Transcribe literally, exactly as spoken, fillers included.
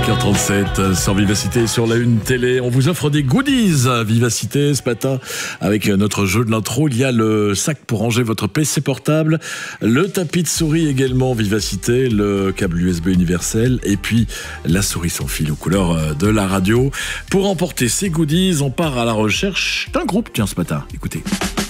cinq heures trente-sept sur Vivacité, sur la Une Télé. On vous offre des goodies Vivacité ce matin avec notre jeu de l'intro. Il y a le sac pour ranger votre P C portable, le tapis de souris également Vivacité, le câble U S B universel et puis la souris sans fil aux couleurs de la radio. Pour emporter ces goodies, on part à la recherche d'un groupe. Tiens, ce matin, écoutez.